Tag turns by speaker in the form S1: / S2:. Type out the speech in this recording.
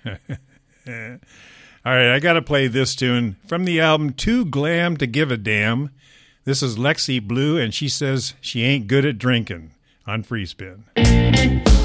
S1: All right, I got to play this tune from the album Too Glam to Give a Damn. This is Lexi Blue, and she says she ain't good at drinking on Free Spin.